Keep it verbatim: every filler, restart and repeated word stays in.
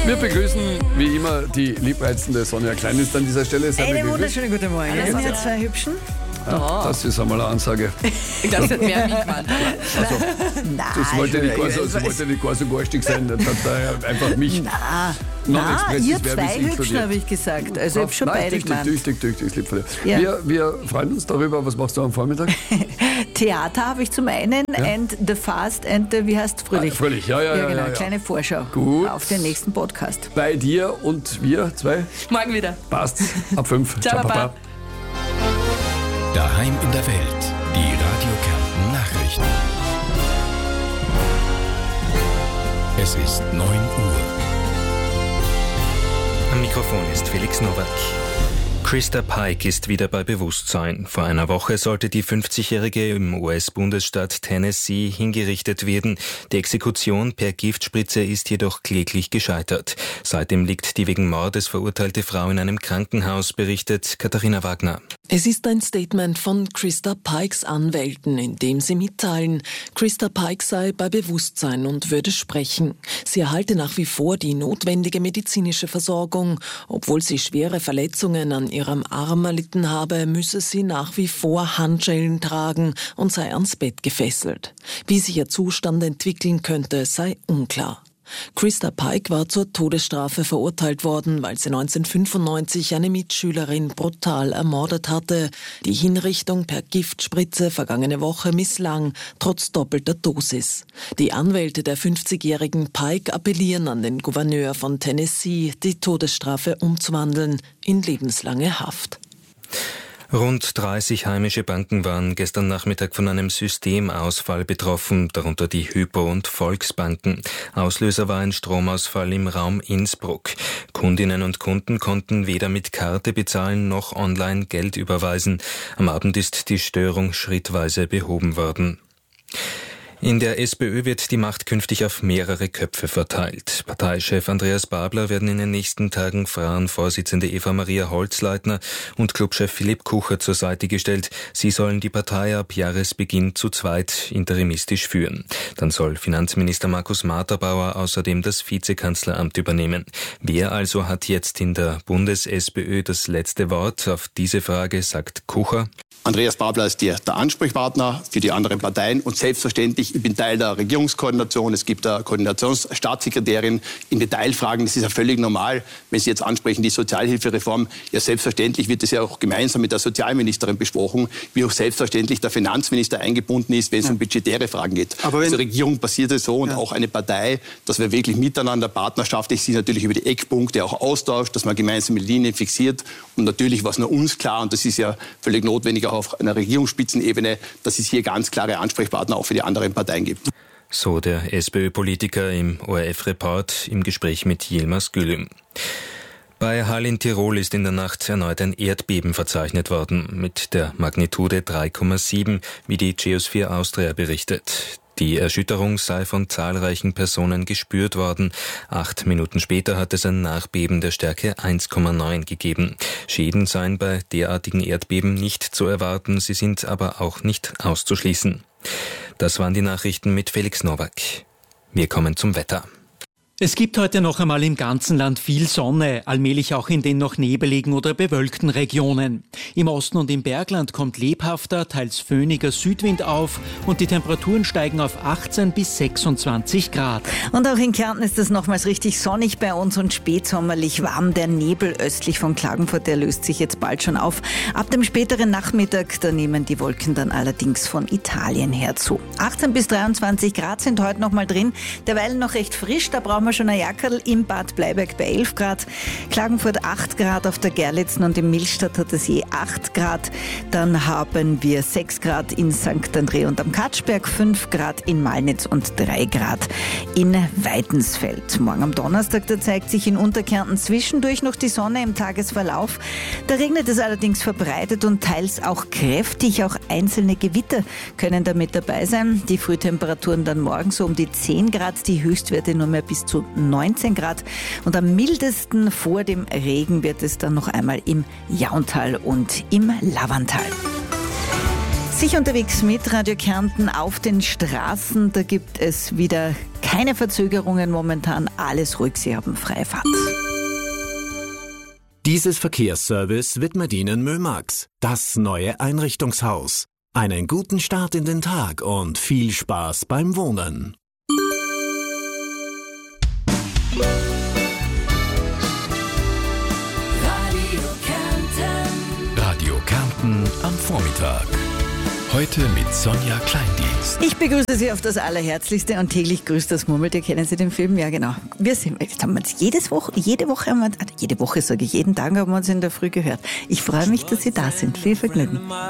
Wir begrüßen wie immer die liebreizende Sonja Klein-Ist an dieser Stelle. Seid Einen begrüßt. wunderschönen guten Morgen. Hallo, Ihr zwei Hübschen? Ja, das ist einmal eine Ansage. Das hat mehr mich gemeint. Also, Nein. das wollte nicht gar so, das wollte nicht gar so garstig sein. Das hat da einfach mich Na, noch na expressiv ihr verbis zwei Hübschen, inkludiert. habe ich gesagt. Also ich habe schon Nein, beide tüchtig, gemeint. tüchtig, tüchtig, ist lieb von dir. Ja. Wir, wir freuen uns darüber. Was machst du am Vormittag? Theater habe ich zum einen and The Fast and the, wie heißt Fröhlich? Ah, Fröhlich, ja, ja, ja, genau, ja, ja. kleine Vorschau Gut. auf den nächsten Podcast. Bei dir und wir zwei. Morgen wieder. Passt. Ab fünf. Ciao, Papa. Daheim in der Welt. Die Radio Kärnten Nachrichten. Es ist neun Uhr. Am Mikrofon ist Felix Nowak. Krista Pike ist wieder bei Bewusstsein. Vor einer Woche sollte die fünfzigjährige im U S-Bundesstaat Tennessee hingerichtet werden. Die Exekution per Giftspritze ist jedoch kläglich gescheitert. Seitdem liegt die wegen Mordes verurteilte Frau in einem Krankenhaus, berichtet Katharina Wagner. Es ist ein Statement von Krista Pikes Anwälten, in dem sie mitteilen, Krista Pike sei bei Bewusstsein und würde sprechen. Sie erhalte nach wie vor die notwendige medizinische Versorgung. Obwohl sie schwere Verletzungen an ihrem Arm erlitten habe, müsse sie nach wie vor Handschellen tragen und sei ans Bett gefesselt. Wie sich ihr Zustand entwickeln könnte, sei unklar. Krista Pike war zur Todesstrafe verurteilt worden, weil sie neunzehnhundertfünfundneunzig eine Mitschülerin brutal ermordet hatte. Die Hinrichtung per Giftspritze vergangene Woche misslang, trotz doppelter Dosis. Die Anwälte der fünfzigjährigen Pike appellieren an den Gouverneur von Tennessee, die Todesstrafe umzuwandeln in lebenslange Haft. Rund dreißig heimische Banken waren gestern Nachmittag von einem Systemausfall betroffen, darunter die Hypo- und Volksbanken. Auslöser war ein Stromausfall im Raum Innsbruck. Kundinnen und Kunden konnten weder mit Karte bezahlen noch online Geld überweisen. Am Abend ist die Störung schrittweise behoben worden. In der SPÖ wird die Macht künftig auf mehrere Köpfe verteilt. Parteichef Andreas Babler werden in den nächsten Tagen Frauenvorsitzende Eva-Maria Holzleitner und Clubchef Philipp Kucher zur Seite gestellt. Sie sollen die Partei ab Jahresbeginn zu zweit interimistisch führen. Dann soll Finanzminister Markus Marterbauer außerdem das Vizekanzleramt übernehmen. Wer also hat jetzt in der Bundes-SPÖ das letzte Wort? Auf diese Frage sagt Kucher: Andreas Babler ist der, der Ansprechpartner für die anderen Parteien und selbstverständlich, ich bin Teil der Regierungskoordination, es gibt eine Koordinationsstaatssekretärin in Detailfragen, das ist ja völlig normal, wenn Sie jetzt ansprechen, die Sozialhilfereform, ja selbstverständlich wird es ja auch gemeinsam mit der Sozialministerin besprochen, wie auch selbstverständlich der Finanzminister eingebunden ist, wenn es ja. um budgetäre Fragen geht. Aber wenn, also Regierung passiert es so und ja. auch eine Partei, dass wir wirklich miteinander partnerschaftlich sich natürlich über die Eckpunkte auch austauscht, dass man gemeinsame Linien fixiert und natürlich was nur uns klar, und das ist ja völlig notwendig auch auf einer Regierungsspitzenebene, dass es hier ganz klare Ansprechpartner auch für die anderen Parteien gibt. So der SPÖ-Politiker im O R F-Report im Gespräch mit Yilmaz Gülüm. Bei Hall in Tirol ist in der Nacht erneut ein Erdbeben verzeichnet worden, mit der Magnitude drei Komma sieben, wie die Geosphere Austria berichtet. Die Erschütterung sei von zahlreichen Personen gespürt worden. Acht Minuten später hat es ein Nachbeben der Stärke eins Komma neun gegeben. Schäden seien bei derartigen Erdbeben nicht zu erwarten, sie sind aber auch nicht auszuschließen. Das waren die Nachrichten mit Felix Nowak. Wir kommen zum Wetter. Es gibt heute noch einmal im ganzen Land viel Sonne, allmählich auch in den noch nebeligen oder bewölkten Regionen. Im Osten und im Bergland kommt lebhafter, teils föhniger Südwind auf und die Temperaturen steigen auf achtzehn bis sechsundzwanzig Grad. Und auch in Kärnten ist es nochmals richtig sonnig bei uns und spätsommerlich warm. Der Nebel östlich von Klagenfurt, der löst sich jetzt bald schon auf. Ab dem späteren Nachmittag, da nehmen die Wolken dann allerdings von Italien her zu. achtzehn bis dreiundzwanzig Grad sind heute nochmal drin, derweil noch recht frisch, da brauchen wir schon ein Jackerl. Im Bad Bleiberg bei elf Grad, Klagenfurt acht Grad, auf der Gerlitzen und in Millstatt hat es je acht Grad. Dann haben wir sechs Grad in Sankt André und am Katschberg, fünf Grad in Malnitz und drei Grad in Weidensfeld. Morgen am Donnerstag, da zeigt sich in Unterkärnten zwischendurch noch die Sonne im Tagesverlauf. Da regnet es allerdings verbreitet und teils auch kräftig. Auch einzelne Gewitter können da mit dabei sein. Die Frühtemperaturen dann morgen so um die zehn Grad, die Höchstwerte nur mehr bis zu neunzehn Grad. Und am mildesten vor dem Regen wird es dann noch einmal im Jauntal und im Lavantal. Sich unterwegs mit Radio Kärnten auf den Straßen. Da gibt es wieder keine Verzögerungen momentan. Alles ruhig, Sie haben freie Fahrt. Dieses Verkehrsservice widmet Ihnen Mömax, das neue Einrichtungshaus. Einen guten Start in den Tag und viel Spaß beim Wohnen. Radio Kärnten am Vormittag. Heute mit Sonja Kleindienst. Ich begrüße Sie auf das Allerherzlichste und täglich grüßt das Murmeltier. Kennen Sie den Film? Ja, genau. Wir sind, jetzt haben wir uns jedes Woche, jede Woche, haben wir, jede Woche sage ich, jeden Tag haben wir uns in der Früh gehört. Ich freue mich, dass Sie da sind. Viel Vergnügen.